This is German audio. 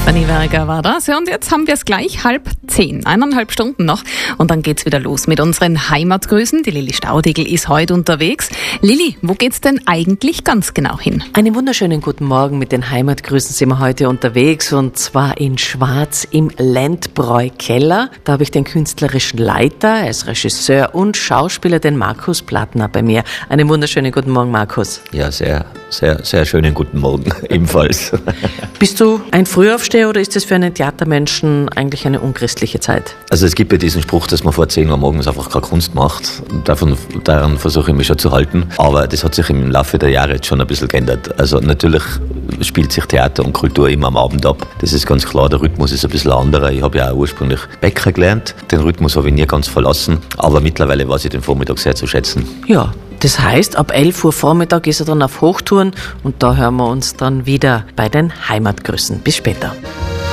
Dani Werger war das. Ja, und jetzt haben wir es gleich 9:30, 1,5 Stunden noch. Und dann geht's wieder los mit unseren Heimatgrüßen. Die Lilly Staudigl ist heute unterwegs. Lilly, wo geht's denn eigentlich ganz genau hin? Einen wunderschönen guten Morgen. Mit den Heimatgrüßen sind wir heute unterwegs, und zwar in Schwarz im Ländbräu-Keller. Da habe ich den künstlerischen Leiter, er ist Regisseur und Schauspieler, den Markus Plattner bei mir. Einen wunderschönen guten Morgen, Markus. Ja, sehr schönen guten Morgen ebenfalls. Bist du ein Frühaufsteher oder ist das für einen Theatermenschen eigentlich eine unchristliche Zeit? Also es gibt ja diesen Spruch, dass man vor 10 Uhr morgens einfach keine Kunst macht. Daran versuche ich mich schon zu halten. Aber das hat sich im Laufe der Jahre jetzt schon ein bisschen geändert. Also natürlich spielt sich Theater und Kultur immer am Abend ab. Das ist ganz klar, der Rhythmus ist ein bisschen anderer. Ich habe ja auch ursprünglich Bäcker gelernt. Den Rhythmus habe ich nie ganz verlassen. Aber mittlerweile weiß ich den Vormittag sehr zu schätzen. Ja, das heißt, ab 11 Uhr Vormittag ist er dann auf Hochtouren, und da hören wir uns dann wieder bei den Heimatgrüßen. Bis später.